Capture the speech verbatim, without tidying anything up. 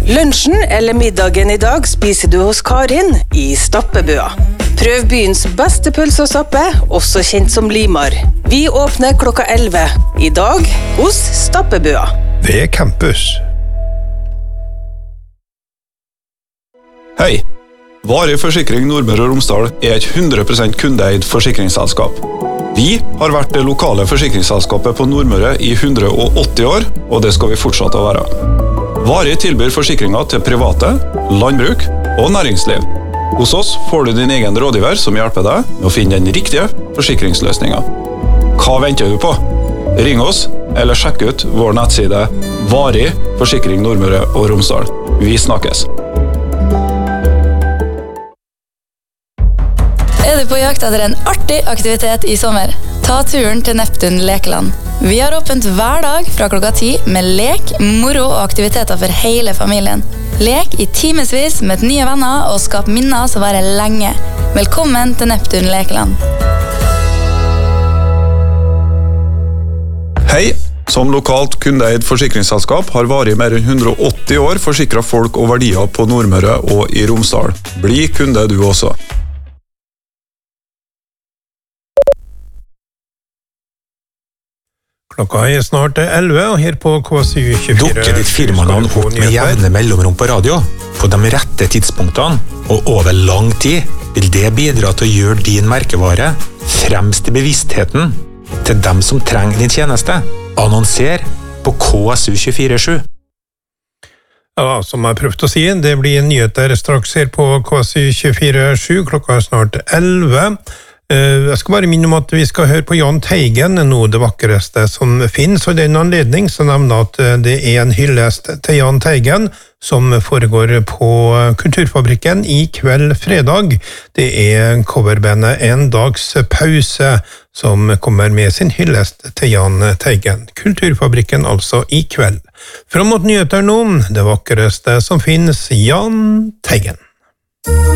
Lunsjen eller middagen i dag spiser du hos Karin i Stappebøa. Prøv byens beste pølse og stappe, også kjent som Limar. Vi åpner klokka elleve. I dag hos Stappebøa. Ved campus. Hei! Varig Forsikring Nordmøre og Romsdal er et hundre prosent kundeeid forsikringsselskap. Vi har vært det lokale forsikringsselskapet på Nordmøre i hundre og åtti år, og det skal vi fortsette å være. Varig tilbyr forsikringer til private, landbruk og næringsliv. Hos oss får du din egen rådgiver som hjelper deg med å finne den riktige forsikringsløsningen. Hva venter du på? Ring oss eller sjekk ut vår nettside Varig Forsikring Nordmøre og Romsdal. Vi snakkes! Er du på jakt etter en artig aktivitet i sommer? Ta turen til Neptun Lekeland. Vi har åpent hver dag fra klokka ti med lek, moro og aktiviteter for hele familien. Lek i timesvis med nye venner og skap minner som varer lenge. Velkommen til Neptun Lekeland. Hei! Som lokalt kundeeid forsikringsselskap har Varig mer enn hundre og åtti år forsikret folk og verdier på Nordmøre og i Romsdal. Bli kunde du også. Klokka er snart elleve, og her på K S U tjuefire... Dukker ditt firmanavn opp med jevne mellomrom på radio, på de rette tidspunktene, og over lang tid, vil det bidra til å gjøre din merkevare fremst i bevisstheten til dem som trenger din tjeneste. Annonser på K S U tjuefire sju. Ja, som jeg prøvde å si, det blir nyheter straks her på K S U tjuefire sju, klokka er snart elleve. Jeg skal bare minne om at vi skal høre på Jahn Teigen, noe det vakreste som finnes, og i den anledning så nevner at det er en hyllest til Jahn Teigen som foregår på Kulturfabrikken i kveld fredag. Det er coverbandet En Dags Pause som kommer med sin hyllest til Jahn Teigen. Kulturfabrikken altså i kveld. Fram mot nyheter nå, det vakreste som finnes, Jahn Teigen.